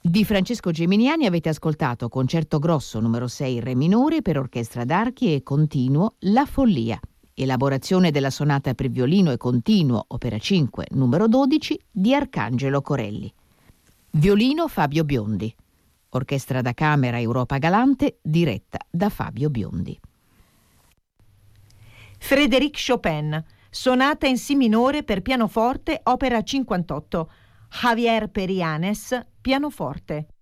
Di Francesco Geminiani avete ascoltato Concerto grosso numero 6 Re minore per orchestra d'archi e continuo La Follia. Elaborazione della sonata per violino e continuo opera 5 numero 12 di Arcangelo Corelli. Violino Fabio Biondi. Orchestra da camera Europa Galante diretta da Fabio Biondi. Frédéric Chopin, sonata in Si minore per pianoforte opera 58. Javier Perianes, pianoforte.